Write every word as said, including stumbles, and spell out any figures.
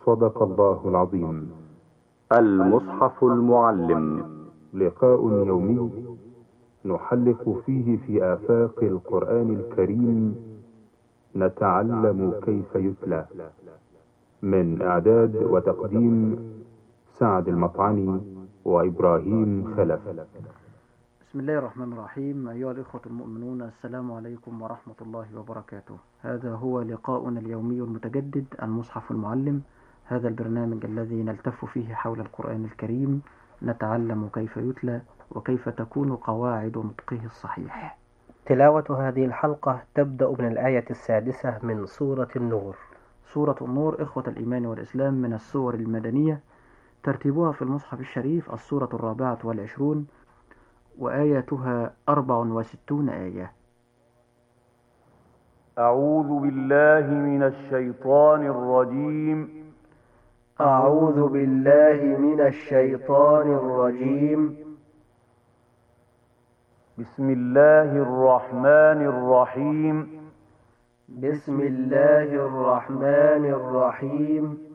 صدق الله العظيم. المصحف المعلم، لقاء يومي نحلق فيه في آفاق القرآن الكريم، نتعلم كيف يتلى. من إعداد وتقديم سعد المطعني وإبراهيم خلف. بسم الله الرحمن الرحيم. أيها الإخوة المؤمنون، السلام عليكم ورحمة الله وبركاته. هذا هو لقاؤنا اليومي المتجدد، المصحف المعلم. هذا البرنامج الذي نلتف فيه حول القرآن الكريم، نتعلم كيف يتلى وكيف تكون قواعد نطقه الصحيح. تلاوة هذه الحلقة تبدأ من الآية السادسة من سورة النور. سورة النور إخوة الإيمان والإسلام من السور المدنية، ترتيبها في المصحف الشريف السورة الرابعة والعشرون، وآياتها أربع وستون آية. أعوذ بالله من الشيطان الرجيم. أعوذ بالله من الشيطان الرجيم. بسم الله الرحمن الرحيم. بسم الله الرحمن الرحيم.